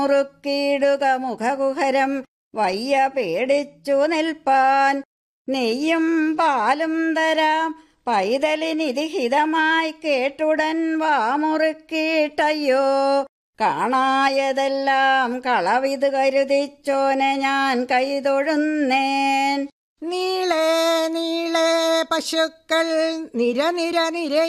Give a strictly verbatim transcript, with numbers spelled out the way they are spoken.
മുറുക്കിയിടുക മുഖകുഹരം വയ്യ പേടിച്ചു നിൽപ്പാൻ. നെയ്യും പാലും തരാം പൈതലിനിതിഹിതമായി കേട്ടുടൻ വാമുറുക്കിയിട്ടയ്യോ കാണായതെല്ലാം കളവിത് കരുതിച്ചോനെ ഞാൻ കൈതൊഴുന്നേൻ. നീളേ നീളേ പശുക്കൾ നിര നിര നിര